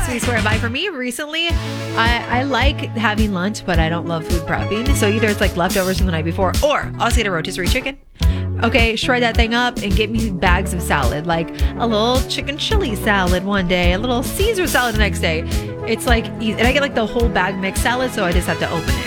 we swear by. For me, recently, I like having lunch, but I don't love food prepping. So either it's like leftovers from the night before, or I'll just get a rotisserie chicken. Okay, shred that thing up and get me bags of salad, like a little chicken chili salad one day, a little Caesar salad the next day. It's like, and I get like the whole bag mixed salad, so I just have to open it.